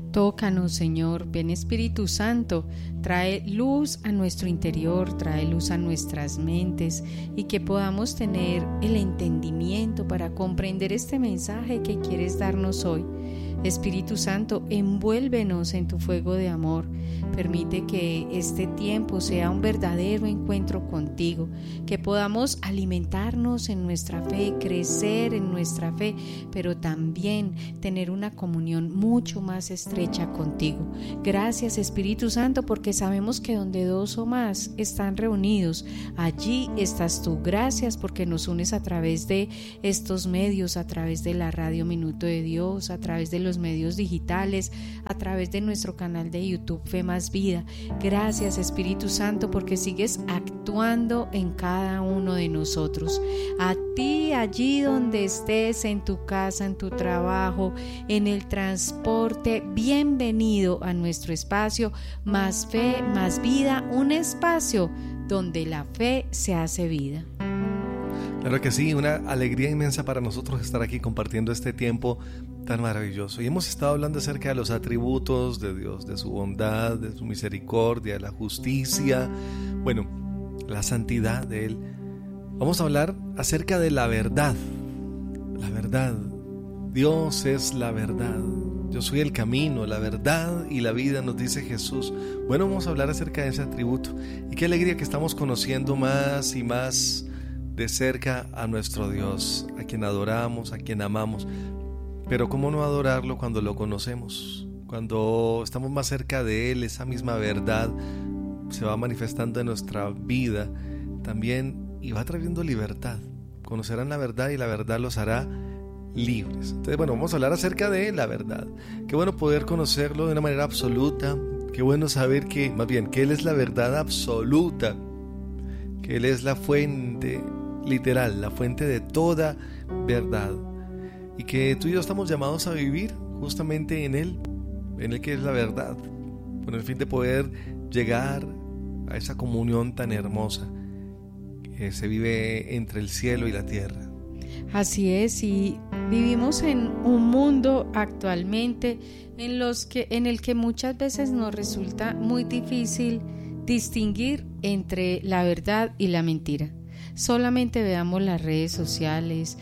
Tócanos, Señor, ven Espíritu Santo, trae luz a nuestro interior, trae luz a nuestras mentes y que podamos tener el entendimiento para comprender este mensaje que quieres darnos hoy. Espíritu Santo, envuélvenos en tu fuego de amor. Permite que este tiempo sea un verdadero encuentro contigo, que podamos alimentarnos en nuestra fe, crecer en nuestra fe, pero también tener una comunión mucho más estrecha contigo. Gracias, Espíritu Santo, porque sabemos que donde dos o más están reunidos, allí estás tú. Gracias porque nos unes a través de estos medios, a través de la radio Minuto de Dios, a través de los medios digitales, a través de nuestro canal de YouTube Fe Más Vida. Gracias, Espíritu Santo, porque sigues actuando en cada uno de nosotros. A ti, allí donde estés, en tu casa, en tu trabajo, en el transporte, bienvenido a nuestro espacio Más Fe, Más Vida, un espacio donde la fe se hace vida. Claro que sí, una alegría inmensa para nosotros estar aquí compartiendo este tiempo tan maravilloso. Y hemos estado hablando acerca de los atributos de Dios, de su bondad, de su misericordia, de la justicia, bueno, la santidad de Él. Vamos a hablar acerca de la verdad. La verdad. Dios es la verdad. Yo soy el camino, la verdad y la vida, nos dice Jesús. Bueno, vamos a hablar acerca de ese atributo. Y qué alegría que estamos conociendo más y más de cerca a nuestro Dios, a quien adoramos, a quien amamos. Pero ¿cómo no adorarlo cuando lo conocemos? Cuando estamos más cerca de Él, esa misma verdad se va manifestando en nuestra vida también y va trayendo libertad. Conocerán la verdad y la verdad los hará libres. Entonces, bueno, vamos a hablar acerca de la verdad. Qué bueno poder conocerlo de una manera absoluta. Qué bueno saber que, más bien, que Él es la verdad absoluta, que Él es la fuente literal, la fuente de toda verdad, y que tú y yo estamos llamados a vivir justamente en Él que es la verdad, con el fin de poder llegar a esa comunión tan hermosa que se vive entre el cielo y la tierra. Así es, y vivimos en un mundo actualmente en el que muchas veces nos resulta muy difícil distinguir entre la verdad y la mentira. Solamente veamos las redes sociales,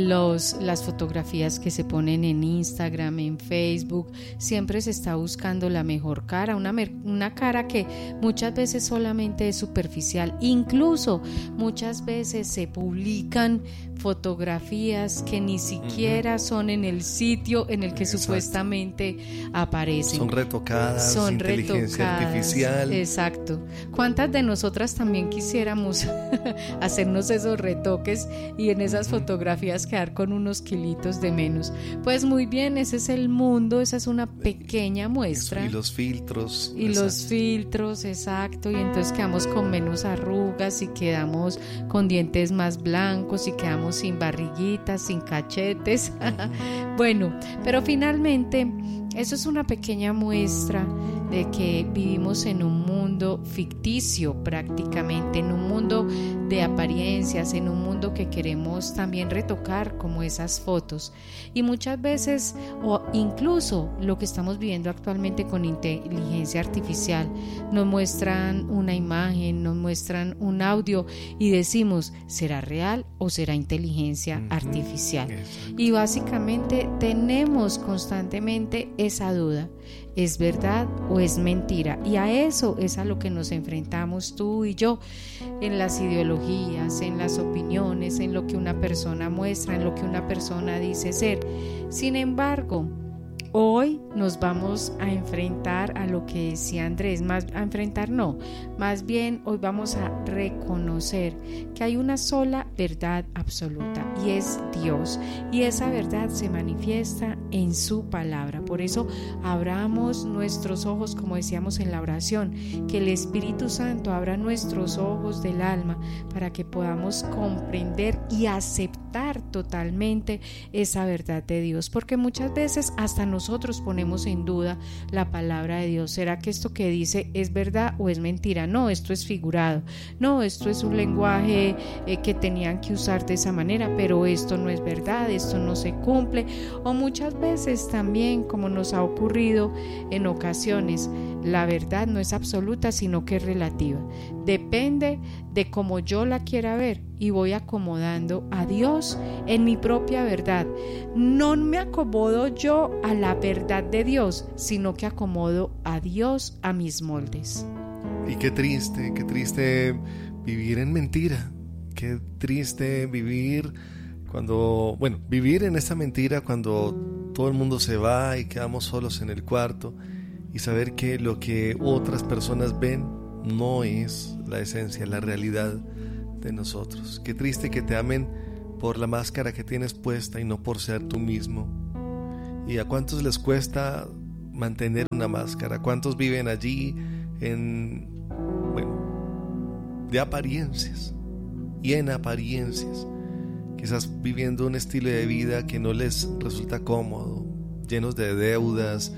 las fotografías que se ponen en Instagram, en Facebook. Siempre se está buscando la mejor cara, una cara que muchas veces solamente es superficial. Incluso muchas veces se publican fotografías que ni siquiera son en el sitio en el que Exacto. Supuestamente aparecen. Son retocadas, inteligencia artificial. Exacto. ¿Cuántas de nosotras también quisiéramos hacernos esos retoques y en esas fotografías quedar con unos kilitos de menos? Pues muy bien, ese es el mundo, esa es una pequeña muestra. Y los filtros. Y exacto. Los filtros, exacto. Y entonces quedamos con menos arrugas y quedamos con dientes más blancos y quedamos sin barriguitas, sin cachetes. Bueno, pero finalmente eso es una pequeña muestra de que vivimos en un mundo ficticio prácticamente, en un mundo de apariencias, en un mundo que queremos también retocar como esas fotos. Y muchas veces, o incluso lo que estamos viviendo actualmente con inteligencia artificial, nos muestran una imagen, nos muestran un audio y decimos, ¿será real o será inteligencia artificial? Y básicamente tenemos constantemente esa duda. ¿Es verdad o es mentira? Y a eso es a lo que nos enfrentamos tú y yo, en las ideologías, en las opiniones, en lo que una persona muestra, en lo que una persona dice ser. Sin embargo, hoy nos vamos a enfrentar a lo que decía Andrés, más bien hoy vamos a reconocer que hay una sola verdad absoluta y es Dios, y esa verdad se manifiesta en su palabra. Por eso abramos nuestros ojos, como decíamos en la oración, que el Espíritu Santo abra nuestros ojos del alma para que podamos comprender y aceptar totalmente esa verdad de Dios, porque muchas veces hasta nos nosotros ponemos en duda la palabra de Dios. ¿Será que esto que dice es verdad o es mentira? No, esto es figurado. No, esto es un lenguaje que tenían que usar de esa manera, pero esto no es verdad, esto no se cumple. O muchas veces también, como nos ha ocurrido en ocasiones, la verdad no es absoluta, sino que es relativa. Depende de cómo yo la quiera ver, y voy acomodando a Dios en mi propia verdad. No me acomodo yo a la verdad de Dios, sino que acomodo a Dios a mis moldes. Y qué triste vivir en mentira. Qué triste vivir vivir en esa mentira cuando todo el mundo se va y quedamos solos en el cuarto, y saber que lo que otras personas ven no es la esencia, la realidad de nosotros. Qué triste que te amen por la máscara que tienes puesta y no por ser tú mismo. ¿Y a cuántos les cuesta mantener una máscara? ¿A cuántos viven allí de apariencias y en apariencias? Quizás viviendo un estilo de vida que no les resulta cómodo, llenos de deudas,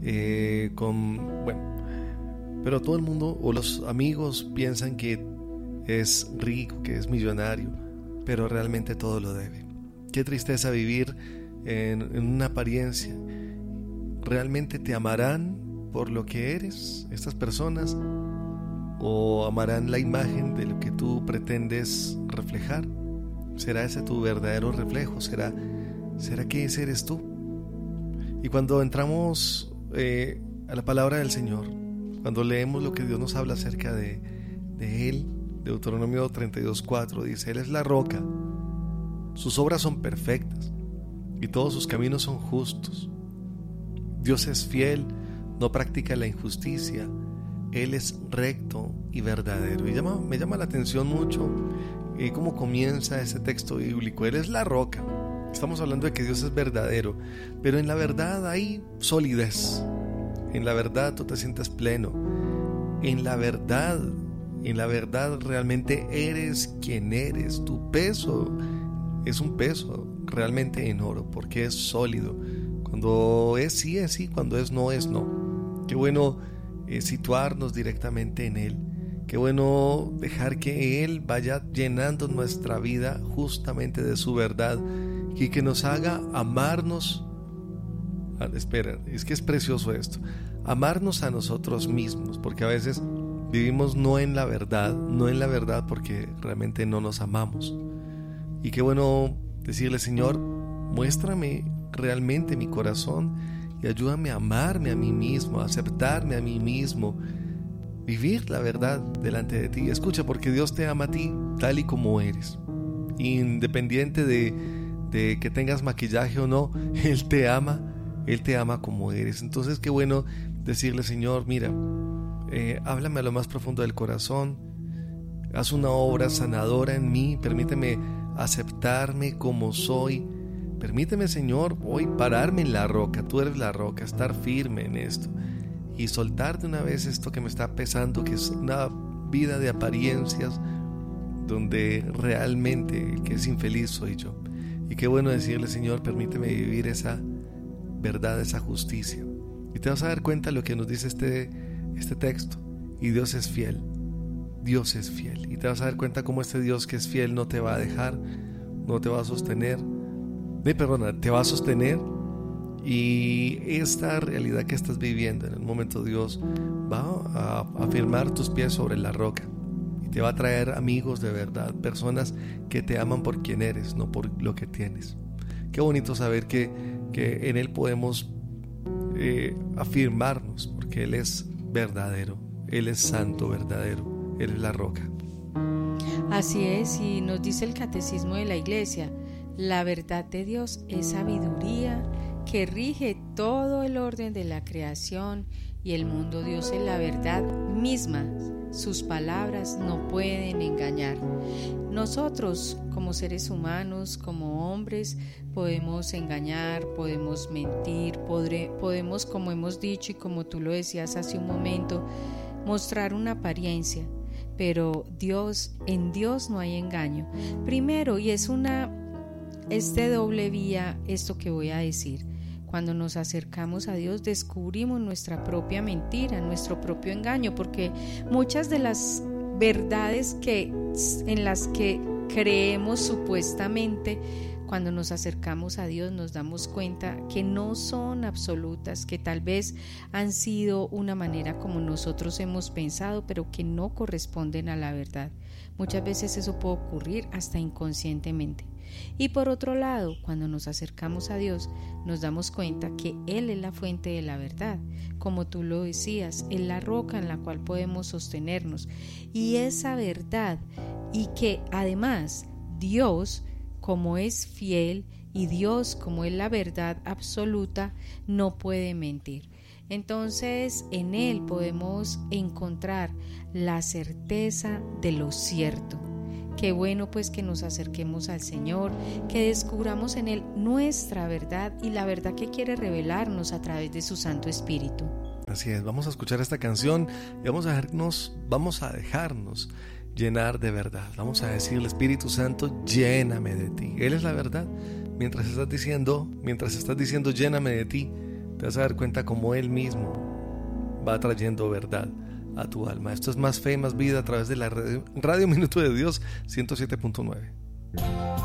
pero todo el mundo o los amigos piensan que es rico, que es millonario, pero realmente todo lo debe. Qué tristeza vivir en una apariencia. ¿Realmente te amarán por lo que eres estas personas, o amarán la imagen de lo que tú pretendes reflejar? ¿Será ese tu verdadero reflejo? ¿Será que ese eres tú? Y cuando entramos a la palabra del Señor, cuando leemos lo que Dios nos habla acerca de Él, Deuteronomio 32:4 dice: Él es la roca, sus obras son perfectas y todos sus caminos son justos. Dios es fiel, no practica la injusticia, Él es recto y verdadero. Y me llama la atención mucho cómo comienza ese texto bíblico. Él es la roca. Estamos hablando de que Dios es verdadero, pero en la verdad hay solidez. En la verdad tú te sientes pleno. En la verdad realmente eres quien eres. Tu peso es un peso realmente en oro, porque es sólido. Cuando es sí, es sí. Cuando es no, es no. Qué bueno situarnos directamente en Él. Qué bueno dejar que Él vaya llenando nuestra vida justamente de su verdad, y que nos haga amarnos. Espera, es que es precioso esto. Amarnos a nosotros mismos, porque a veces vivimos no en la verdad porque realmente no nos amamos. Y qué bueno decirle: Señor, muéstrame realmente mi corazón y ayúdame a amarme a mí mismo, a aceptarme a mí mismo, vivir la verdad delante de ti. Escucha, porque Dios te ama a ti tal y como eres, independiente de que tengas maquillaje o no. Él te ama como eres. Entonces qué bueno decirle: Señor, mira, háblame a lo más profundo del corazón, haz una obra sanadora en mí, permíteme aceptarme como soy, permíteme, Señor, hoy pararme en la roca. Tú eres la roca, estar firme en esto y soltar de una vez esto que me está pesando, que es una vida de apariencias donde realmente el que es infeliz soy yo. Y qué bueno decirle: Señor, permíteme vivir esa verdad, esa justicia. Y te vas a dar cuenta de lo que nos dice este texto. Y Dios es fiel. Dios es fiel. Y te vas a dar cuenta cómo este Dios que es fiel no te va a dejar, no te va a sostener. Te va a sostener. Y esta realidad que estás viviendo en el momento, Dios va a afirmar tus pies sobre la roca. Y te va a traer amigos de verdad, personas que te aman por quien eres, no por lo que tienes. Qué bonito saber que en Él podemos afirmarnos, porque Él es verdadero, Él es santo, verdadero, Él es la roca. Así es, y nos dice el Catecismo de la Iglesia: la verdad de Dios es sabiduría que rige todo el orden de la creación y el mundo. Dios es la verdad misma. Sus palabras no pueden engañar. Nosotros, como seres humanos, como hombres, podemos engañar, podemos mentir, podemos, como hemos dicho y como tú lo decías hace un momento, mostrar una apariencia, pero en Dios no hay engaño. Primero, y es de doble vía esto que voy a decir. Cuando nos acercamos a Dios descubrimos nuestra propia mentira, nuestro propio engaño, porque muchas de las verdades en las que creemos supuestamente, cuando nos acercamos a Dios nos damos cuenta que no son absolutas, que tal vez han sido una manera como nosotros hemos pensado, pero que no corresponden a la verdad. Muchas veces eso puede ocurrir hasta inconscientemente. Y por otro lado, cuando nos acercamos a Dios, nos damos cuenta que Él es la fuente de la verdad. Como tú lo decías, es la roca en la cual podemos sostenernos. Y esa verdad, y que además Dios, como es fiel, y Dios, como es la verdad absoluta, no puede mentir. Entonces, en Él podemos encontrar la certeza de lo cierto. Qué bueno pues que nos acerquemos al Señor, que descubramos en Él nuestra verdad y la verdad que quiere revelarnos a través de su Santo Espíritu. Así es, vamos a escuchar esta canción y vamos a dejarnos llenar de verdad. Vamos a decirle: Espíritu Santo, lléname de ti. Él es la verdad. Mientras estás diciendo lléname de ti, te vas a dar cuenta cómo Él mismo va trayendo verdad a tu alma. Esto es Más Fe y Más Vida a través de la Radio Minuto de Dios 107.9.